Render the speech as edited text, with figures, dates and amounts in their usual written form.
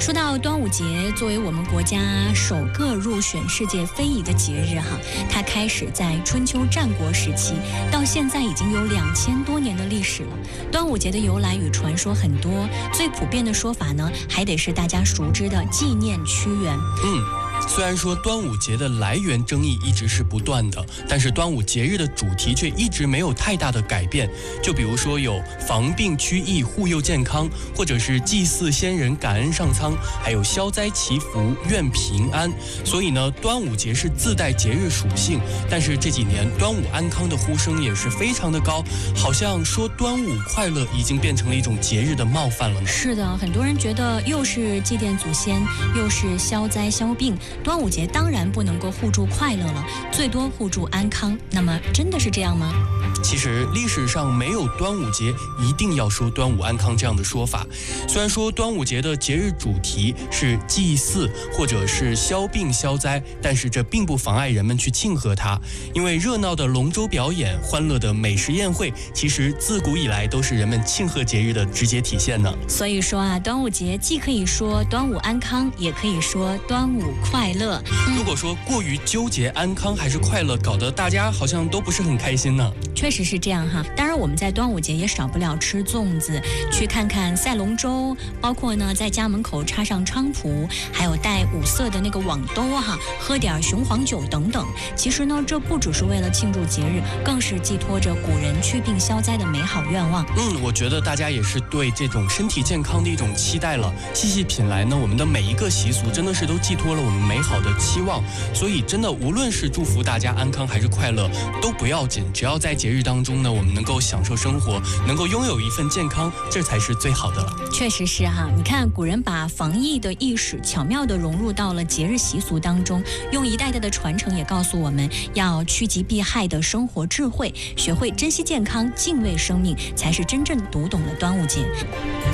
说到端午节，作为我们国家首个入选世界非遗的节日哈，它开始在春秋战国时期，到现在已经有2000多年的历史了。端午节的由来与传说很多，最普遍的说法呢，还得是大家熟知的纪念屈原。 虽然说端午节的来源争议一直是不断的，但是端午节日的主题却一直没有太大的改变。就比如说有防病驱疫、护佑健康，或者是祭祀先人、感恩上苍，还有消灾祈福、愿平安。所以呢，端午节是自带节日属性，但是这几年端午安康的呼声也是非常的高，好像说端午快乐已经变成了一种节日的冒犯了呢。 是的，很多人觉得又是祭奠祖先，又是消灾消病，端午节当然不能够互助快乐了，最多互助安康。那么真的是这样吗？ 其实历史上没有端午节一定要说端午安康这样的说法。虽然说端午节的节日主题是祭祀或者是消病消灾，但是这并不妨碍人们去庆贺它。因为热闹的龙舟表演、欢乐的美食宴会，其实自古以来都是人们庆贺节日的直接体现呢。 所以说啊，端午节既可以说端午安康，也可以说端午快乐。 如果说过于纠结安康还是快乐，搞得大家好像都不是很开心呢。 确实是这样哈，当然我们在端午节也少不了吃粽子，去看看赛龙舟，包括呢在家门口插上菖蒲，还有带五色的那个网兜哈，喝点雄黄酒等等。其实呢，这不只是为了庆祝节日，更是寄托着古人祛病消灾的美好愿望。 我觉得大家也是对这种身体健康的一种期待了。细细品来呢，我们的每一个习俗真的是都寄托了我们美好的期望，所以真的无论是祝福大家安康还是快乐都不要紧，只要在节日当中呢，我们能够享受生活，能够拥有一份健康，这才是最好的了。 确实是哈，你看古人把防疫的意识巧妙地融入到了节日习俗当中，用一代代的传承也告诉我们要趋吉避害的生活智慧，学会珍惜健康、敬畏生命，才是真正读懂了端午节。